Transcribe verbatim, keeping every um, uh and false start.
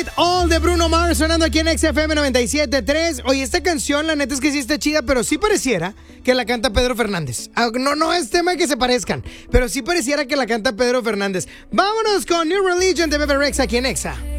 It All de Bruno Mars sonando aquí en X F M noventa y siete punto tres. Oye, esta canción, la neta es que sí está chida, pero sí pareciera que la canta Pedro Fernández. Ah, No, no es tema de que se parezcan, pero sí pareciera que la canta Pedro Fernández. Vámonos con New Religion de Bebe Rexha aquí en Exa.